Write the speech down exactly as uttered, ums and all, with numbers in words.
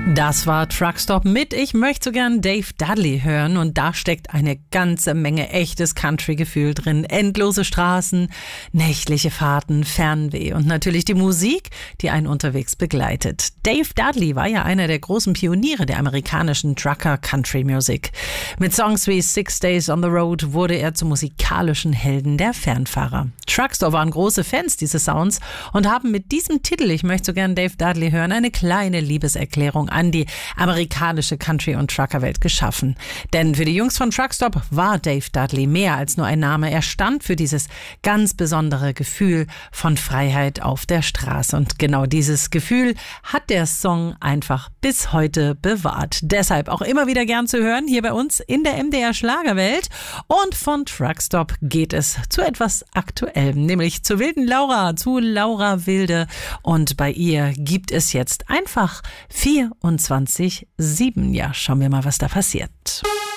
Das war Truckstop mit Ich möchte so gern Dave Dudley hören und da steckt eine ganze Menge echtes Country-Gefühl drin. Endlose Straßen, nächtliche Fahrten, Fernweh und natürlich die Musik, die einen unterwegs begleitet. Dave Dudley war ja einer der großen Pioniere der amerikanischen Trucker-Country-Musik. Mit Songs wie Six Days on the Road wurde er zum musikalischen Helden der Fernfahrer. Truckstop waren große Fans dieses Sounds und haben mit diesem Titel Ich möchte so gern Dave Dudley hören eine kleine Liebeserklärung an die amerikanische Country- und Truckerwelt geschaffen. Denn für die Jungs von Truckstop war Dave Dudley mehr als nur ein Name. Er stand für dieses ganz besondere Gefühl von Freiheit auf der Straße. Und genau dieses Gefühl hat der Song einfach bis heute bewahrt. Deshalb auch immer wieder gern zu hören hier bei uns in der M D R Schlagerwelt. Und von Truckstop geht es zu etwas Aktuellem, nämlich zur wilden Laura, zu Laura Wilde. Und bei ihr gibt es jetzt einfach vierundzwanzig sieben. Ja, schauen wir mal, was da passiert.